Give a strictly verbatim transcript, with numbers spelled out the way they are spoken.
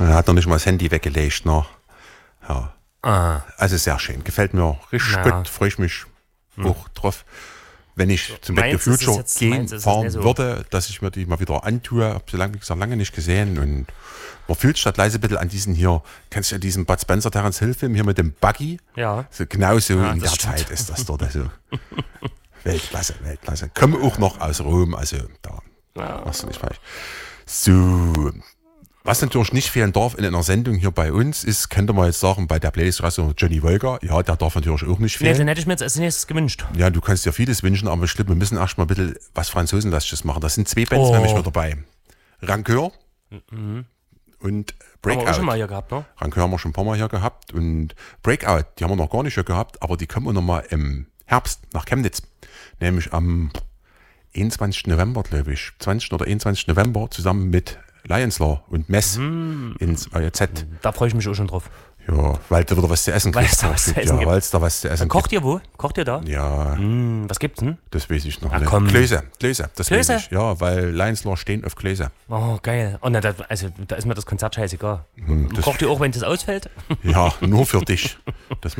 Er hat noch nicht mal das Handy weggelegt. Ne? Ja. Ah. Also sehr schön. Gefällt mir richtig Ja. gut. Freue ich mich hm. auch drauf. Wenn ich zum Back to Meins ist es Future jetzt- gehen meins ist es fahren nicht so. würde, dass ich mir die mal wieder antue. Habe sie lange, wie gesagt, lange nicht gesehen. Und man fühlt statt leise ein bisschen an diesen hier, kennst du ja diesen Bud Spencer Terence Hill Film hier mit dem Buggy? Ja. So, genauso Ja, in der das stimmt. Zeit ist das dort. Also. Weltklasse, Weltklasse. Komme auch noch aus Rom, also da Ja. machst du nicht falsch. So, was natürlich nicht fehlen darf in einer Sendung hier bei uns, ist, könnte man jetzt sagen, bei der Playlist also Johnny Wolker, ja, der darf natürlich auch nicht Nee, fehlen. den hätte ich mir jetzt als nächstes gewünscht. Ja, du kannst dir vieles wünschen, aber ich glaube, wir müssen erst mal ein bisschen was Franzosenlastisches machen. Das sind zwei Bands Oh. nämlich mit dabei. Rancœur Mhm. und Haben wir auch Breakout. schon mal hier gehabt, ne? Rancœur haben wir schon ein paar Mal hier gehabt und Breakout, die haben wir noch gar nicht hier gehabt, aber die kommen auch noch mal im Herbst nach Chemnitz. Nämlich am einundzwanzigsten November, glaube ich. zwanzigsten oder einundzwanzigsten November zusammen mit Lionslaw und Mess Mhm. ins A J Z. Da freue ich mich auch schon drauf. Ja, weil du wieder was zu essen Weil es kriegst. da was zu essen ja, gibt. weil es da was zu essen Kocht ihr wo? Kocht ihr da? gibt. Ja, Hm, was gibt's denn? das weiß ich noch Ah, nicht. komm. Klöße, Klöße, das Klöße? weiß ich. Ja, weil Lionslaw stehen auf Klöße. Oh, geil. Oh, na, da, also, da ist mir das Konzert scheißegal. Hm, das- Kocht ihr auch, wenn das ausfällt? Ja, nur für dich. Das